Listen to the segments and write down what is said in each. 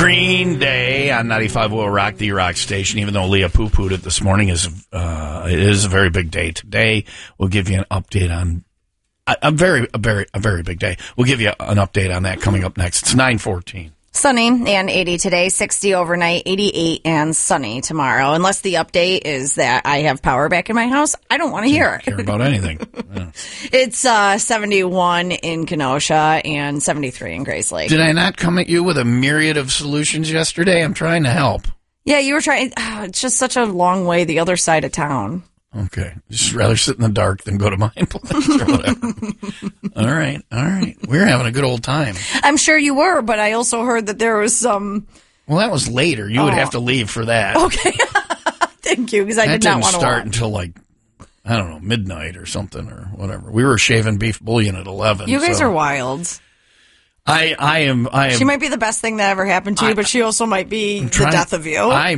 Green Day on 95 Will Rock, the rock station. Even though Leah poo-pooed it this morning, it is a very big day today. We'll give you an update on a very big day. We'll give you an update on that coming up next. It's 9:14. Sunny and 80 today, 60 overnight, 88 and sunny tomorrow. Unless the update is that I have power back in my house, I don't want to hear it. Care about anything. Yeah. It's 71 in Kenosha and 73 in Grace Lake. Did I not come at you with a myriad of solutions yesterday? I'm trying to help. Yeah, you were trying. It's just such a long way the other side of town. Okay. Just rather sit in the dark than go to my place or whatever. All right. We're having a good old time. I'm sure you were, but I also heard that there was some... Well, that was later. You would have to leave for that. Okay. Thank you, because I did not want to start until I don't know, midnight or something or whatever. We were shaving beef bouillon at 11. You guys are wild. I am. She might be the best thing that ever happened to you, but she also might be the death of you.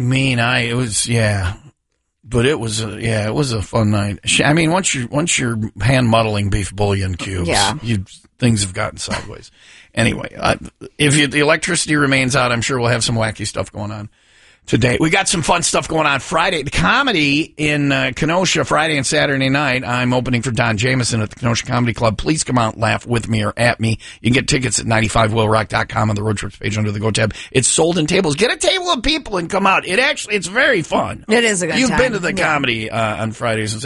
But it was a fun night. I mean, once you're hand muddling beef bouillon cubes, things have gotten sideways. Anyway, if the electricity remains out, I'm sure we'll have some wacky stuff going on today. We got some fun stuff going on Friday. The comedy in Kenosha, Friday and Saturday night. I'm opening for Don Jameson at the Kenosha Comedy Club. Please come out and laugh with me or at me. You can get tickets at 95willrock.com on the road trips page under the Go tab. It's sold in tables. Get a table of people and come out. It's very fun. It is a good time. You've been to the comedy on Fridays and